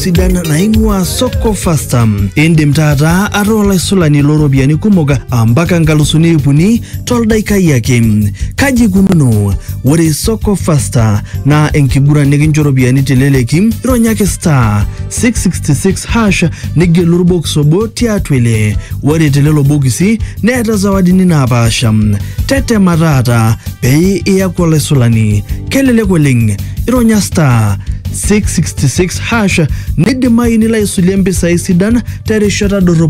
sidan naing'ua Soko Fasta. Indim taata atola isulani loropiani kumoga ambaka nkalusuni ipuni toldakai ake. Kaji ikununo, ore Soko Fasta na enkiguran nikincho ropiani teleleki, ironyake star 666 hash nigelu box obo tiatwele. Ore telelo bokisi neeta zawadini naapasha. Tete matata pei iyaku olaisulani. Kelelek oleng, ironya star 666 hash nidimayu nilo aisulie mpisai sidan terishata dorop.